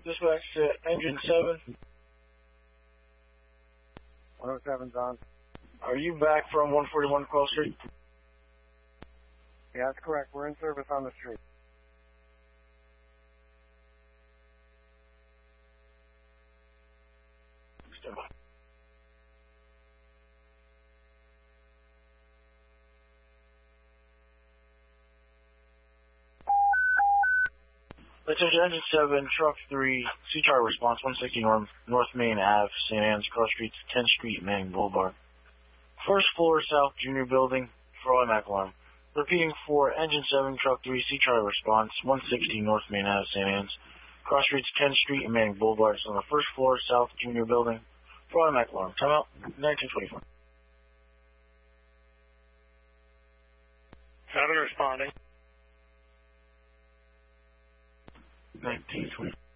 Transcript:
Dispatch to engine 7. 107's on. Are you back from 141 Quell Street? Yeah, that's correct. We're in service on the street. Stand by. Attention engine 7, truck 3, C-Chart response 160 North Main Ave, St. Anne's, Cross Street, 10th Street, Manning Boulevard. First floor, South Junior Building, for automatic alarm. Repeating for engine 7, truck 3, C-Chart response 160 North Main Ave, St. Anne's, Cross Street, 10th Street, and Manning Boulevard. It's on the first floor, South Junior Building, for automatic alarm. Timeout, 1924. 7 responding. 1920.